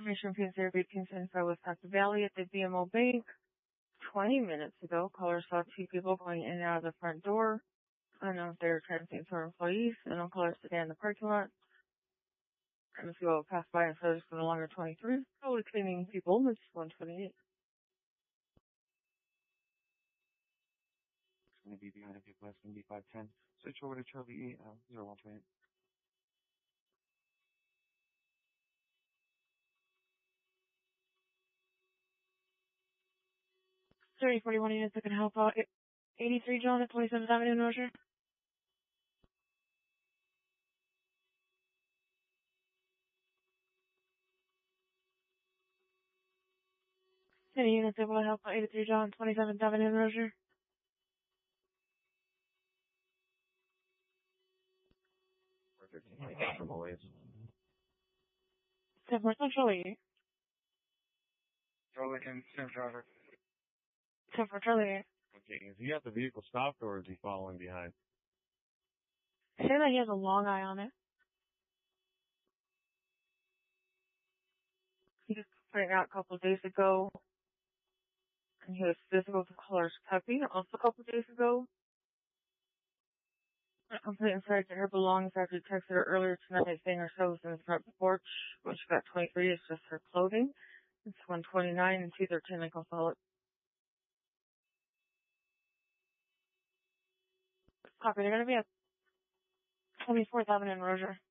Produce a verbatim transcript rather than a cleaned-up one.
Information P zero eighteen seventy-five West Happy Valley at the B M O Bank. twenty minutes ago, caller saw two people going in and out of the front door. I don't know if they were trying to think for employees. I know callers today in the parking lot. And if you all pass by and says for the longer twenty-three, probably cleaning people, it's one twenty-eight. It's going to be behind a vehicle, that's going to be five ten. Switch over to Charlie uh, zero one twenty-eight. thirty forty-one units that can help out. eighty-three John at twenty-seventh Avenue in Roger. Any units able to help out eighty-three John, twenty-seventh Avenue in Roger? four thirteen from always. ten four Central eight. Charlie and Sam driver. ten four Charlie eight. Okay, is he at the vehicle stopped or is he following behind? Say that he has a long eye on it. He just put it out a couple of days ago. And he was physical to caller's puppy also a couple of days ago. I'm pretty sorry to her belongs after he texted her earlier tonight saying her stuff was in the front porch. When she got twenty-three, it's just her clothing. It's one twenty-nine and two thirteen Lincoln Solid. Copy, they're going to be at twenty-fourth Avenue in Roger.